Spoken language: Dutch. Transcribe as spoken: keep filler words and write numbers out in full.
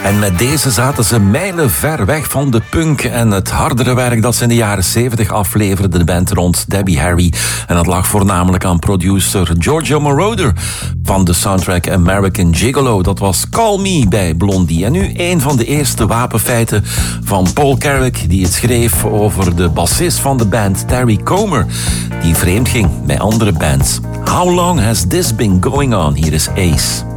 En met deze zaten ze mijlen ver weg van de punk en het hardere werk dat ze in de jaren zeventig afleverde, de band rond Debbie Harry. En dat lag voornamelijk aan producer Giorgio Moroder van de soundtrack American Gigolo. Dat was Call Me bij Blondie. En nu een van de eerste wapenfeiten van Paul Carrack, die het schreef over de bassist van de band Terry Comer, die vreemd ging bij andere bands. How long has this been going on? Hier is Ace.